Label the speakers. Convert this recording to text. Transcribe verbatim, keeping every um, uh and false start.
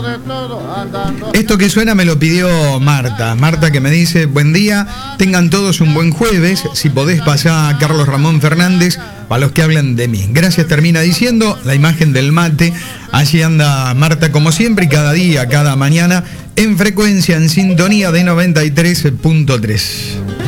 Speaker 1: Esto que suena me lo pidió Marta. Marta que me dice, buen día, tengan todos un buen jueves. Si podés pasar a Carlos Ramón Fernández, para los que hablan de mí. Gracias, termina diciendo la imagen del mate. Allí anda Marta como siempre y cada día, cada mañana, en frecuencia, en sintonía de noventa y tres punto tres.